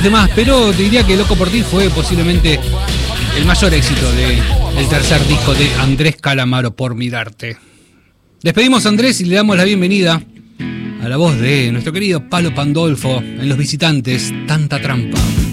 demás, pero te diría que Loco por ti fue posiblemente el mayor éxito del tercer disco de Andrés Calamaro, Por Mirarte. Despedimos a Andrés y le damos la bienvenida a la voz de nuestro querido Palo Pandolfo en Los Visitantes, Tanta Trampa.